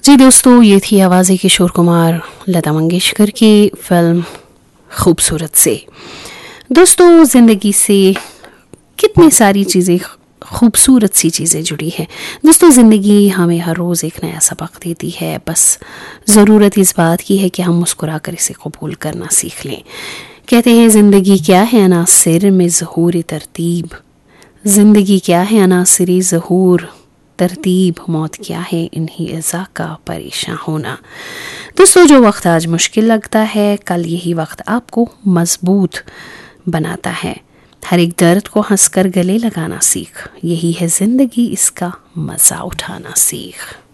जी दोस्तों, ये थी आवाज़ किशोर कुमार लता मंगेशकर की फिल्म खूबसूरत से। दोस्तों, ज़िंदगी से कितनी सारी चीज़ें, खूबसूरत सी चीज़ें जुड़ी हैं। दोस्तों, ज़िंदगी हमें हर रोज़ एक नया सबक देती है। बस ज़रूरत इस बात की है कि हम मुस्कुरा कर इसे कबूल करना सीख लें। कहते हैं ज़िंदगी क्या है अनासिर में ज़हूर तरतीब, ज़िंदगी क्या है अनासिर ज़हूर तरतीब, मौत क्या है इन्हीं अज़ा का परेशान होना। दोस्तों, जो वक्त आज मुश्किल लगता है, कल यही वक्त आपको मजबूत बनाता है। हर एक दर्द को हंसकर गले लगाना सीख, यही है ज़िंदगी, इसका मज़ा उठाना सीख।